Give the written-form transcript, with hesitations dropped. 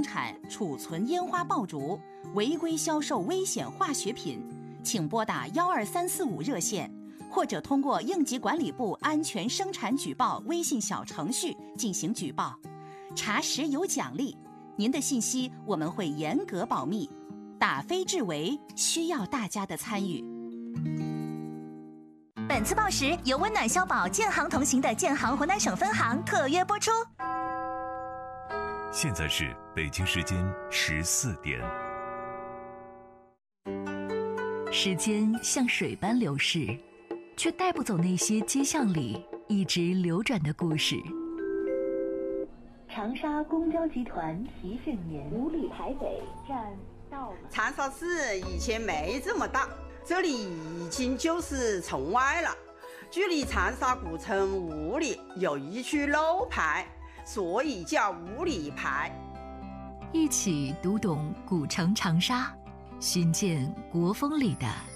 生产、储存烟花爆竹，违规销售危险化学品，请拨打12345热线，或者通过应急管理部安全生产举报微信小程序进行举报。查实有奖励，您的信息我们会严格保密，打非治为，需要大家的参与。本次报时由温暖消保建行同行的建行湖南省分行特约播出。 现在是北京时间14点。 时间像水般流逝，却带不走那些街巷里一直流转的故事。 长沙公交集团提醒您：五里台北站到了。 长沙市以前没这么大，这里已经就是城外了。距离长沙古城5里有一区路牌，所以叫五里牌。 一起读懂古城长沙，寻见国风里的